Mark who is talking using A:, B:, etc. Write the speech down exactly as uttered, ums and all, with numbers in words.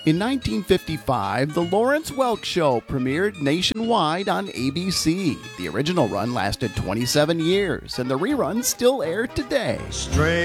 A: In nineteen fifty-five, The Lawrence Welk Show premiered nationwide on A B C. The original run lasted twenty-seven years, and the reruns still air today.
B: Strange.